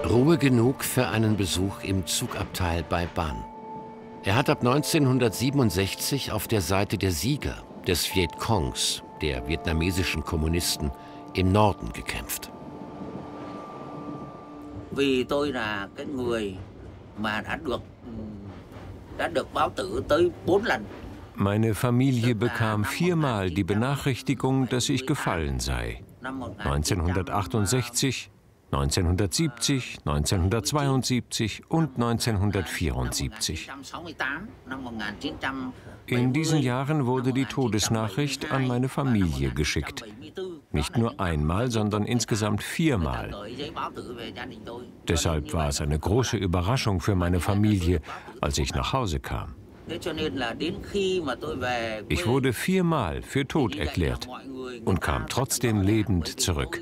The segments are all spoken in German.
Ruhe genug für einen Besuch im Zugabteil bei Ban. Er hat ab 1967 auf der Seite der Sieger des Vietcongs, der vietnamesischen Kommunisten, im Norden gekämpft. Vì tôi là cái người mà đã được báo tử tới 4 lần. Meine Familie bekam 4-mal die Benachrichtigung, dass ich gefallen sei. 1968, 1970, 1972 und 1974. In diesen Jahren wurde die Todesnachricht an meine Familie geschickt. Nicht nur einmal, sondern insgesamt 4-mal. Deshalb war es eine große Überraschung für meine Familie, als ich nach Hause kam. Ich wurde 4-mal für tot erklärt und kam trotzdem lebend zurück.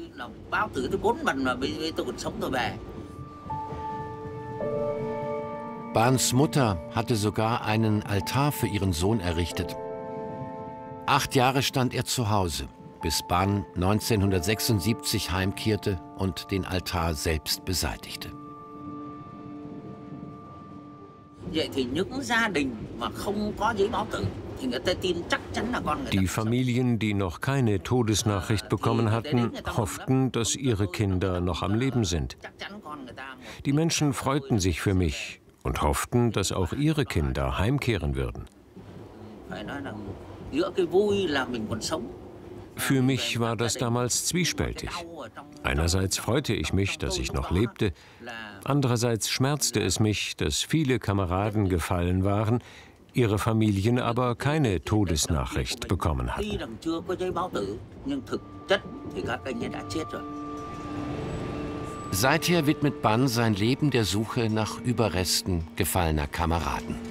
Bans Mutter hatte sogar einen Altar für ihren Sohn errichtet. 8 Jahre stand er zu Hause, bis Ban 1976 heimkehrte und den Altar selbst beseitigte. Die Familien, die noch keine Todesnachricht bekommen hatten, hofften, dass ihre Kinder noch am Leben sind. Die Menschen freuten sich für mich und hofften, dass auch ihre Kinder heimkehren würden. Für mich war das damals zwiespältig. Einerseits freute ich mich, dass ich noch lebte, andererseits schmerzte es mich, dass viele Kameraden gefallen waren, ihre Familien aber keine Todesnachricht bekommen hatten. Seither widmet Ban sein Leben der Suche nach Überresten gefallener Kameraden.